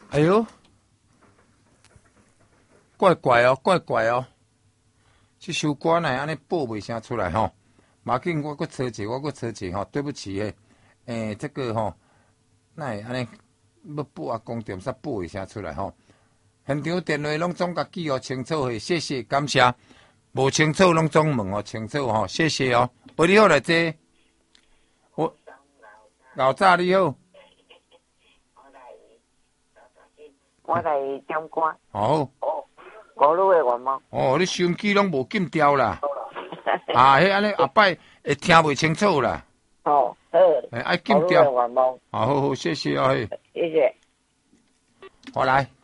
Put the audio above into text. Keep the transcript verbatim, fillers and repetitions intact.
哎呦，怪怪哦，怪怪哦，这首歌呢安尼报袂啥出来吼。马紧，我搁找一下，我搁找一下吼。对不起诶，诶，这个吼，那会安尼要报啊公电煞报袂啥出来吼。现场电话拢总甲记哦清楚诶，谢谢感谢。无清楚拢总问哦清楚吼，谢谢哦。喂，你好来坐。我老早你好。 我来点歌。 好。 五路的愿望。 哦，你收音机拢无禁掉啦。啊，迄安尼后摆会听袂清楚啦。 哦，好。 哎，爱禁掉。 五路的愿望。 好好好，谢谢哦。 谢谢。 我来。